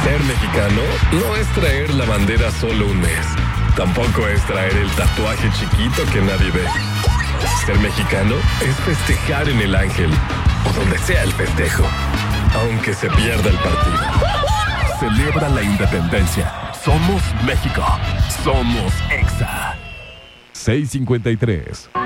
Ser mexicano no es traer la bandera solo un mes. Tampoco es traer el tatuaje chiquito que nadie ve. Ser mexicano es festejar en el Ángel o donde sea el festejo, aunque se pierda el partido. Celebra la independencia. Somos México. Somos EXA. 6:53.